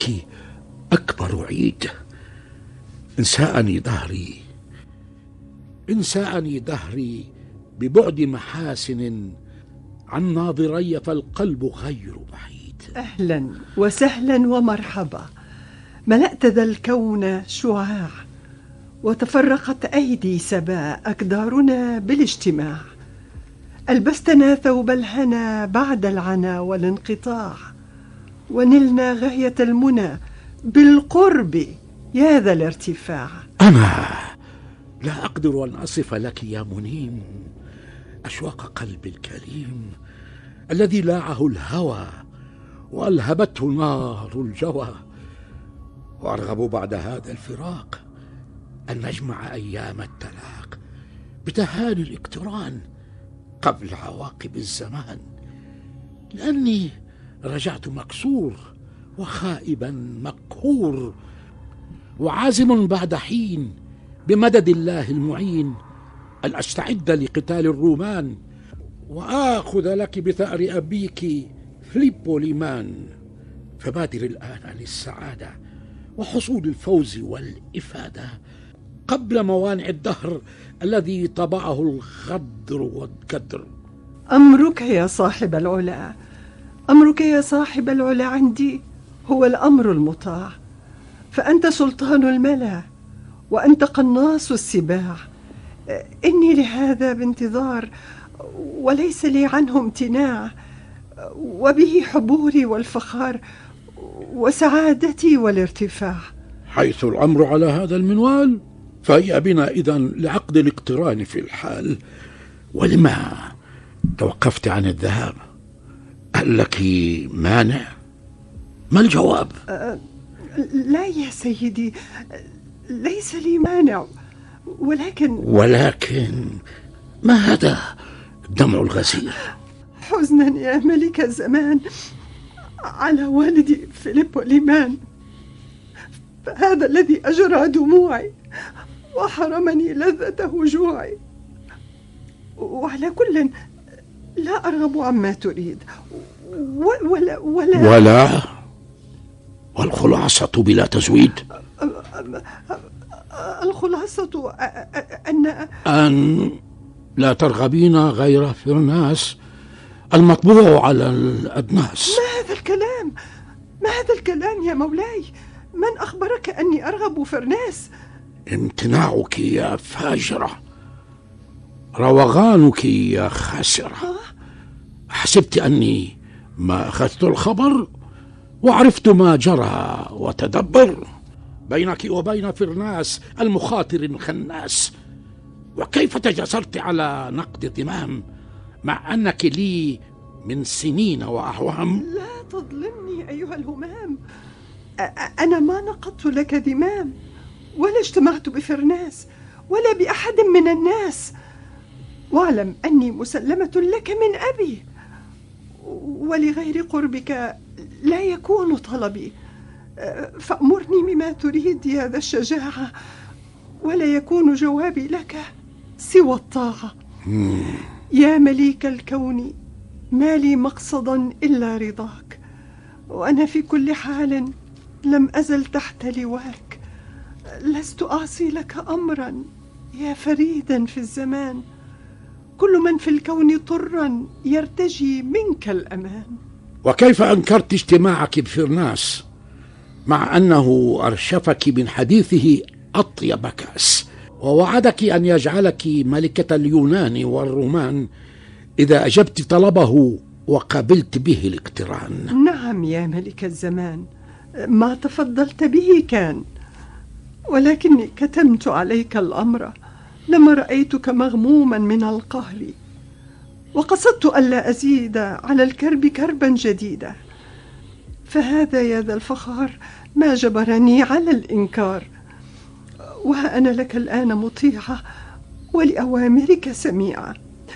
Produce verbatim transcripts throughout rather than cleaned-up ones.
أبكي أكبر عيد. انساني دهري انساني دهري ببعد محاسن عن ناظري، فالقلب غير بعيد. أهلا وسهلا ومرحبا. ملأت ذا الكون شعاع، وتفرقت أيدي سبا أكدارنا بالاجتماع. ألبستنا ثوب الهنا بعد العنا والانقطاع، ونلنا غاية المنى بالقرب يا ذا الارتفاع. أنا لا أقدر أن أصف لك يا منيم أشواق قلبي الكريم الذي لاعه الهوى وألهبته نار الجوى. وأرغب بعد هذا الفراق أن نجمع أيام التلاق بتهاني الاقتران قبل عواقب الزمان، لأني رجعت مكسور وخائبا مقهور، وعازم بعد حين بمدد الله المعين أن أستعد لقتال الرومان، وآخذ لك بثأر أبيك فليبو ليمان. فبادر الآن للسعادة وحصول الفوز والإفادة قبل موانع الدهر الذي طبعه الغدر والقدر. أمرك يا صاحب العلا، أمرك يا صاحب العلا عندي هو الأمر المطاع، فأنت سلطان الملا وأنت قناص السباع. إني لهذا بانتظار وليس لي عنه امتناع، وبه حبوري والفخار وسعادتي والارتفاع. حيث الأمر على هذا المنوال فهيا بنا إذن لعقد الاقتران في الحال. ولما توقفت عن الذهاب؟ هل لك مانع؟ ما الجواب؟ أه لا يا سيدي، ليس لي مانع، ولكن ولكن ما هذا الدمع الغزير؟ حزنا يا ملك الزمان على والدي فيليبو ليمان، فهذا الذي أجرى دموعي وحرمني لذة جوعي. وعلى كل لا أرغب عما تريد، ولا ولا ولا والخلاصة بلا تزويد. الخلاصة أن أن لا ترغبين غير فرناس المطبوع على الأدناس. ما هذا الكلام؟ ما هذا الكلام يا مولاي؟ من أخبرك أني أرغب فرناس؟ امتناعك يا فاجرة، روغانك يا خاسرة. حسبت أني ما أخذت الخبر وعرفت ما جرى وتدبر بينك وبين فرناس المخاطر الخناس. وكيف تجسرت على نقد ذمام مع أنك لي من سنين وأعوام؟ لا تظلمني أيها الهمام، أنا ما نقضت لك ذمام، ولا اجتمعت بفرناس ولا بأحد من الناس. واعلم أني مسلمة لك من أبي، ولغير قربك لا يكون طلبي. فأمرني بما تريد يا ذا الشجاعة، ولا يكون جوابي لك سوى الطاعة. يا مليك الكون، ما لي مقصدا إلا رضاك، وأنا في كل حال لم أزل تحت لواك. لست أعصي لك أمرا يا فريدا في الزمان، كل من في الكون طرا يرتجي منك الأمان. وكيف أنكرت اجتماعك بفرناس مع أنه أرشفك من حديثه أطيب كأس، ووعدك أن يجعلك ملكة اليونان والرومان إذا أجبت طلبه وقبلت به الاقتران؟ نعم يا ملك الزمان، ما تفضلت به كان، ولكني كتمت عليك الأمر لما رأيتك مغموما من القهر، وقصدت ألا أزيد على الكرب كربا جديدا. فهذا يا ذا الفخار ما جبرني على الإنكار، وها أنا لك الآن مطيعة ولأوامرك سميعة.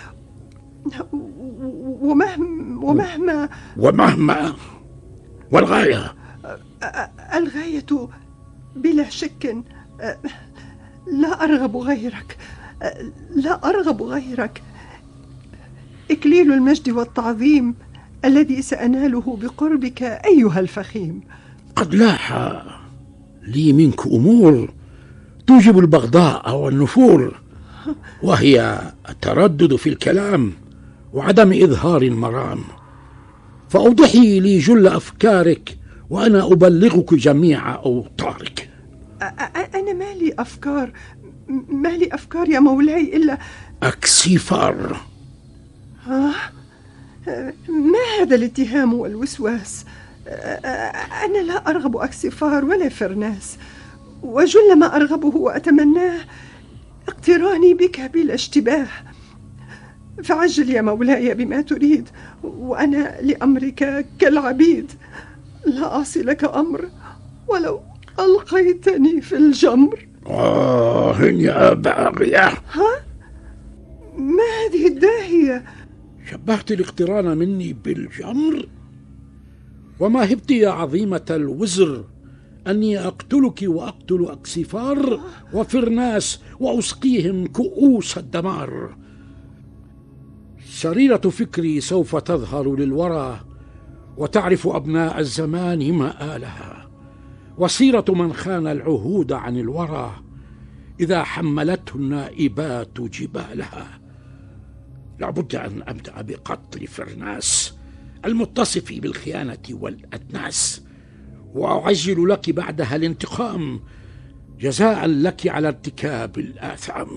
ومهما ومهما ومهما والغاية؟ الغاية بلا شك لا أرغب غيرك، لا أرغب غيرك. إكليل المجد والتعظيم الذي سأناله بقربك أيها الفخيم. قد لاح لي منك أمور توجب البغضاء والنفور، وهي التردد في الكلام وعدم إظهار المرام. فأوضحي لي جل أفكارك وأنا أبلغك جميع أوطارك. أنا مالي أفكار، مالي أفكار يا مولاي إلا أكسيفار. ها؟ ما هذا الاتهام والوسواس؟ أنا لا أرغب أكسيفار ولا فرناس، وجل ما أرغبه وأتمناه اقتراني بك بلا اشتباه. فعجل يا مولاي بما تريد، وأنا لأمرك كالعبيد، لا أعصي لك أمر ولو ألقيتني في الجمر. آه يا باغية. ها؟ ما هذه الداهية؟ شبهت الاقتران مني بالجمر؟ وما هبت يا عظيمة الوزر أني أقتلك وأقتل أكسيفار وفرناس وأسقيهم كؤوس الدمار. سريرة فكري سوف تظهر للورى، وتعرف أبناء الزمان مآلها، وسيرة من خان العهود عن الورى إذا حملته النائبات جبالها. لابد أن أبدأ بقتل فرناس المتصف بالخيانة والأدناس، وأعجل لك بعدها الانتقام جزاء لك على ارتكاب الآثام.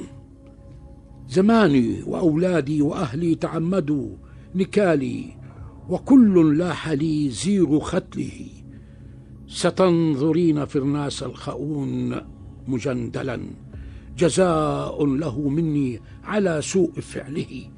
زماني وأولادي وأهلي تعمدوا نكالي، وكل لاح لي زيغ ختله. ستنظرين فرناس الخؤون مجندلا، جزاء له مني على سوء فعله.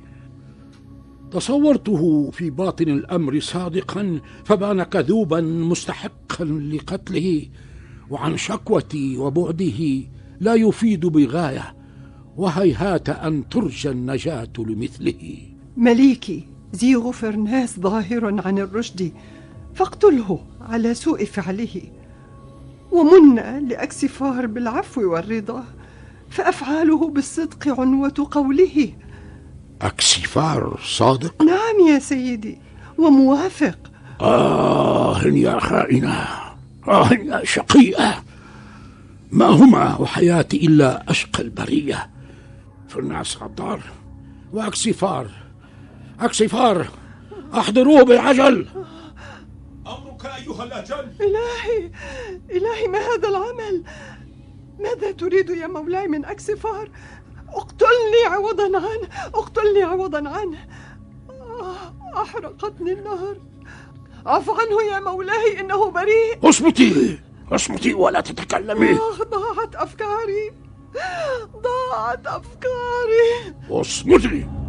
تصورته في باطن الأمر صادقا، فبان كذوبا مستحقا لقتله. وعن شكوتي وبعده لا يفيد بغاية، وهيهات أن ترجى النجاة لمثله. مليكي، زيغ فرناس ظاهر عن الرشد، فاقتله على سوء فعله. ومن لأكسيفار بالعفو والرضا، فأفعاله بالصدق عنوة قوله. أكسيفار صادق؟ نعم يا سيدي، وموافق. آه يا خائنة، آه يا شقيئة، ما هما وحياتي إلا أشقى البرية. فرناس غدار، وأكسيفار. أكسيفار أحضروه بالعجل. أمرك أيها الأجل. إلهي إلهي، ما هذا العمل؟ ماذا تريد يا مولاي من أكسيفار؟ اقتلني عوضا عنه، اقتلني عوضا عنه. آه، أحرقتني النار. عف عنه يا مولاي، إنه بريء. اصمتي اصمتي ولا تتكلمي. آه، ضاعت أفكاري، ضاعت أفكاري. اصمتي.